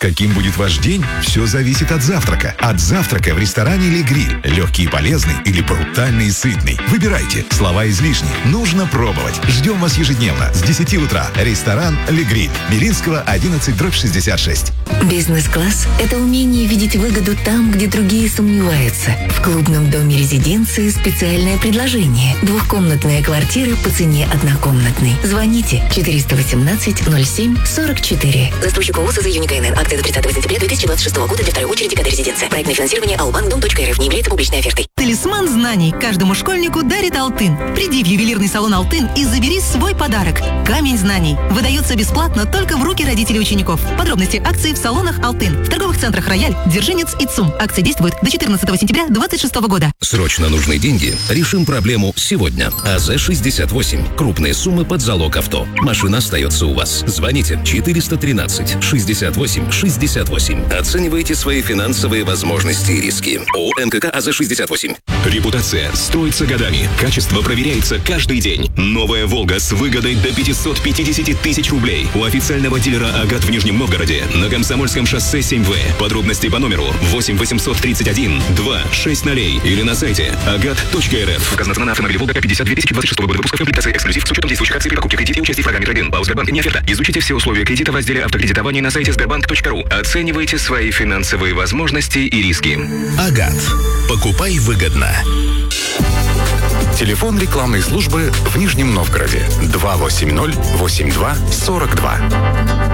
Каким будет ваш день, все зависит от завтрака. От завтрака в ресторане «Ле Гриль». Легкий и полезный или брутальный и сытный. Выбирайте. Слова излишни. Нужно пробовать. Ждем вас ежедневно с 10 утра. Ресторан «Ле Гриль». Белинского, 11/66. Бизнес-класс – это умение видеть выгоду там, где другие сомневаются. В клубном доме резиденции специальное предложение. Двухкомнатная квартира по цене однокомнатной. Звоните 418-07-44. Застройщик ООО СЗ «Юникнр». Акция до 30 сентября 2026 года для второй очереди КД резиденция. Проектное финансирование Албанк.Дом.РФ не является публичной офертой. Талисман знаний каждому школьнику дарит Алтын. Приди в ювелирный салон Алтын и забери свой подарок. Камень знаний. Выдается бесплатно только в руки родителей учеников. Подробности акции в салонах Алтын. В торговых центрах «Рояль», «Дзержинец» и ЦУМ. Акция действует до 14 сентября 2026 года. Срочно нужны деньги? Решим проблему сегодня. АЗ-68. Крупные суммы под залог авто. Машина остается у вас. Звоните 413-68-68. Оценивайте свои финансовые возможности и риски. ООО НКК АЗ-68. Репутация строится годами. Качество проверяется каждый день. Новая «Волга» с выгодой до 550 тысяч рублей. У официального дилера «Агат» в Нижнем Новгороде на Комсомольском шоссе 7В. Подробности по номеру 8 831 260 или на сайте agat.rf. Указана цена на автомобиль «Волга» 52 2026 года выпуска. Комплектация эксклюзив с учетом действующих акций при покупке кредита и участии в программе «Трейд-ин». ПАО «Сбербанк» не оферта. Изучите все условия кредита в разделе «Автокредитование» на сайте sberbank.ru. Оценивайте свои финансовые возможности и риски. «Агат». Покупай выгодно. Телефон рекламной службы в Нижнем Новгороде 280-82-42.